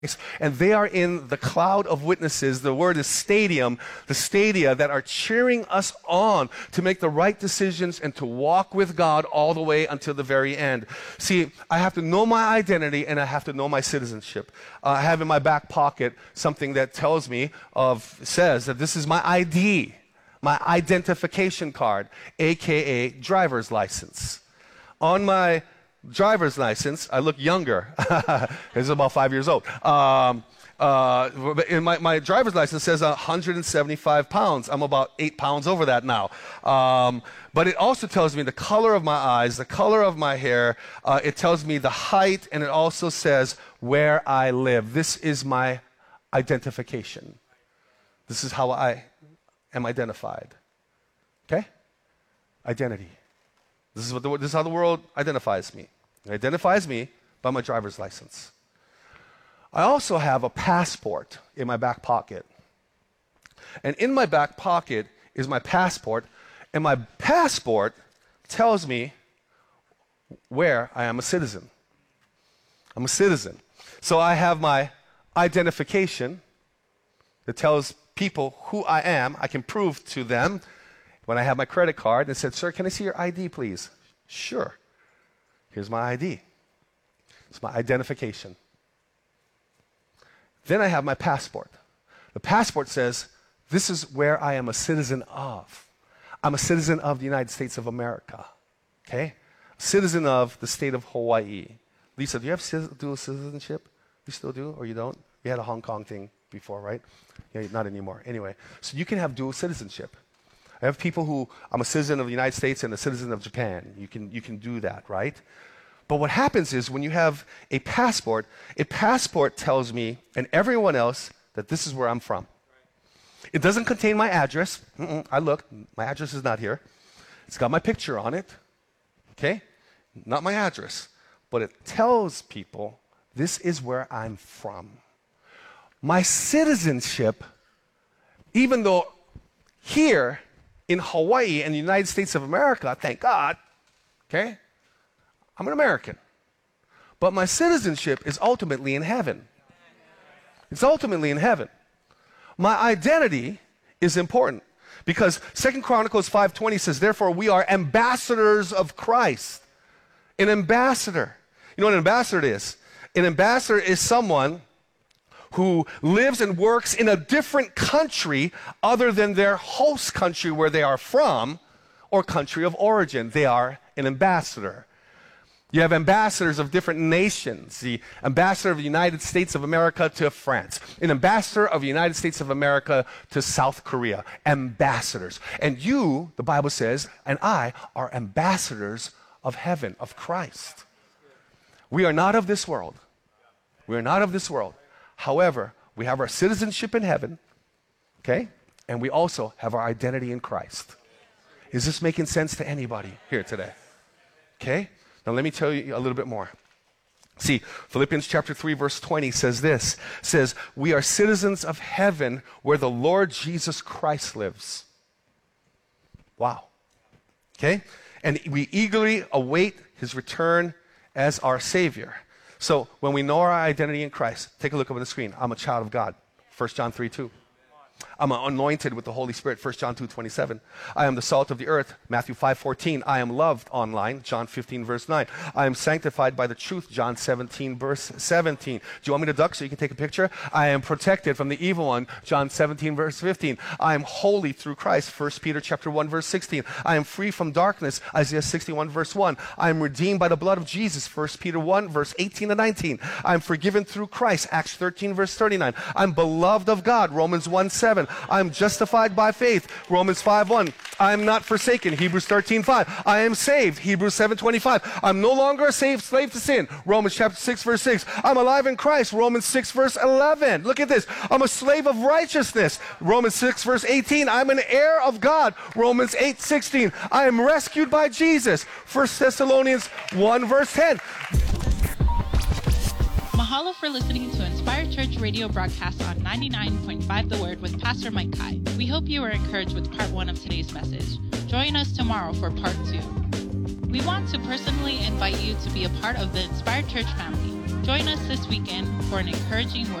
And they are in the cloud of witnesses. The word is stadium, the stadia that are cheering us on to make the right decisions and to walk with God all the way until the very end. See, I have to know my identity and I have to know my citizenship. I have in my back pocket something that says that this is my ID, my identification card, aka driver's license. On my driver's license, I look younger. It's about 5 years old. In my driver's license says 175 pounds. I'm about 8 pounds over that now. But it also tells me the color of my eyes, the color of my hair. It tells me the height, and it also says where I live. This is my identification. This is how I am identified. Okay? Identity. This is how the world identifies me. It identifies me by my driver's license. I also have a passport in my back pocket. And in my back pocket is my passport, and my passport tells me where I am a citizen. I'm a citizen. So I have my identification that tells people who I am. I can prove to them. When I have my credit card, and it said, "Sir, can I see your ID, please?" Sure. Here's my ID. It's my identification. Then I have my passport. The passport says, this is where I am a citizen of. I'm a citizen of the United States of America. Okay? A citizen of the state of Hawaii. Lisa, do you have dual citizenship? You still do, or you don't? You had a Hong Kong thing before, right? Yeah, not anymore. Anyway, so you can have dual citizenship. I have people who, I'm a citizen of the United States and a citizen of Japan. You can do that, right? But what happens is when you have a passport tells me and everyone else that this is where I'm from. It doesn't contain my address. I looked, my address is not here. It's got my picture on it, okay? Not my address. But it tells people this is where I'm from. My citizenship, even though here, in Hawaii and the United States of America, thank God, okay? I'm an American. But my citizenship is ultimately in heaven. It's ultimately in heaven. My identity is important because 2 Chronicles 5:20 says, "Therefore we are ambassadors of Christ." An ambassador. You know what an ambassador is? An ambassador is someone who lives and works in a different country other than their host country where they are from or country of origin. They are an ambassador. You have ambassadors of different nations. The ambassador of the United States of America to France. An ambassador of the United States of America to South Korea. Ambassadors. And you, the Bible says, and I are ambassadors of heaven, of Christ. We are not of this world. We are not of this world. However, we have our citizenship in heaven, okay? And we also have our identity in Christ. Is this making sense to anybody here today? Okay? Now let me tell you a little bit more. See, Philippians chapter 3 verse 20 says this, says, "We are citizens of heaven where the Lord Jesus Christ lives." Wow. Okay? And we eagerly await his return as our Savior. So when we know our identity in Christ, take a look over the screen. I'm a child of God, 1 John 3:2. I'm anointed with the Holy Spirit, 1 John 2:27. I am the salt of the earth, Matthew 5:14. I am loved online, John 15 verse 9. I am sanctified by the truth, John 17 verse 17. Do you want me to duck so you can take a picture? I am protected from the evil one, John 17 verse 15. I am holy through Christ, 1 Peter chapter 1 verse 16. I am free from darkness, Isaiah 61 verse 1. I am redeemed by the blood of Jesus, 1 Peter 1 verse 18 and 19. I am forgiven through Christ, Acts 13 verse 39. I'm beloved of God, Romans 1:7. I'm justified by faith, Romans 5:1. I am not forsaken, Hebrews 13:5. I am saved, Hebrews 7:25. I'm no longer a slave to sin, Romans chapter 6 verse 6. I'm alive in Christ, Romans 6 verse 11. Look at this. I'm a slave of righteousness, Romans 6 verse 18. I'm an heir of God, Romans 8:16. I am rescued by Jesus, 1 Thessalonians 1 verse 10. Mahalo for listening to Inspired Church radio broadcast on 99.5 The Word with Pastor Mike Kai. We hope you were encouraged with part 1 of today's message. Join us tomorrow for part 2. We want to personally invite you to be a part of the Inspired Church family. Join us this weekend for an encouraging word